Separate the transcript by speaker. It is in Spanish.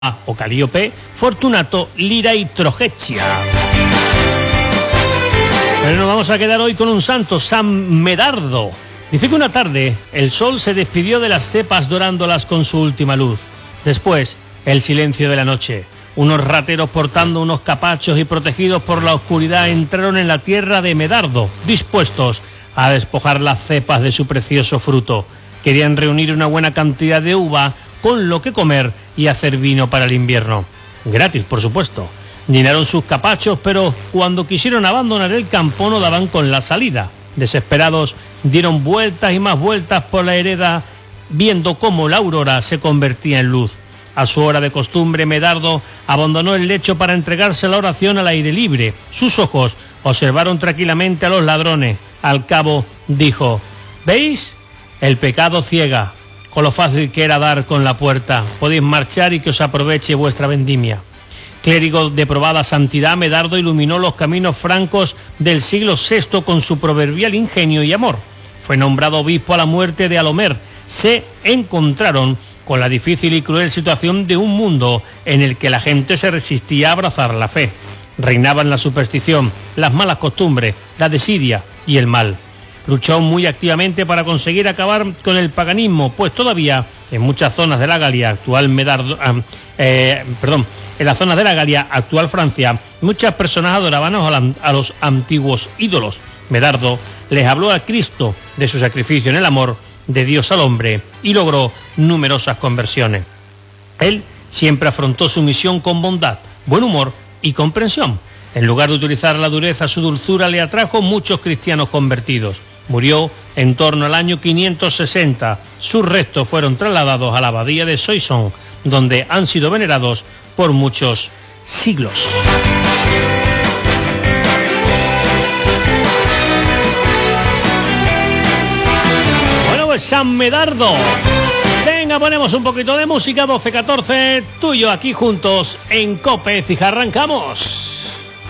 Speaker 1: o Calíope, Fortunato, Lira y Trojeccia. Pero nos vamos a quedar hoy con un santo, San Medardo. Dice que una tarde el sol se despidió de las cepas dorándolas con su última luz. Después, el silencio de la noche. Unos rateros portando unos capachos y protegidos por la oscuridad entraron en la tierra de Medardo, dispuestos a despojar las cepas de su precioso fruto. Querían reunir una buena cantidad de uva con lo que comer y hacer vino para el invierno. Gratis, por supuesto. Llenaron sus capachos, pero cuando quisieron abandonar el campo no daban con la salida. Desesperados, dieron vueltas y más vueltas por la hereda, viendo cómo la aurora se convertía en luz. A su hora de costumbre, Medardo abandonó el lecho para entregarse a la oración al aire libre. Sus ojos observaron tranquilamente a los ladrones. Al cabo, dijo: ¿veis? El pecado ciega. Con lo fácil que era dar con la puerta. Podéis marchar y que os aproveche vuestra vendimia. Clérigo de probada santidad, Medardo iluminó los caminos francos del siglo VI con su proverbial ingenio y amor. Fue nombrado obispo a la muerte de Alomer. Se encontraron con la difícil y cruel situación de un mundo en el que la gente se resistía a abrazar la fe. Reinaban la superstición, las malas costumbres, la desidia y el mal. Luchó muy activamente para conseguir acabar con el paganismo, pues todavía en muchas zonas de la Galia, en las zonas de la Galia, actual Francia, muchas personas adoraban a los antiguos ídolos. Medardo les habló a Cristo de su sacrificio en el amor de Dios al hombre y logró numerosas conversiones. Él siempre afrontó su misión con bondad, buen humor y comprensión. En lugar de utilizar la dureza, su dulzura le atrajo muchos cristianos convertidos. Murió en torno al año 560. Sus restos fueron trasladados a la abadía de Soissons, donde han sido venerados por muchos siglos. Bueno, pues San Medardo. Venga, ponemos un poquito de música, 12-14, tú y yo aquí juntos en COPE, y arrancamos.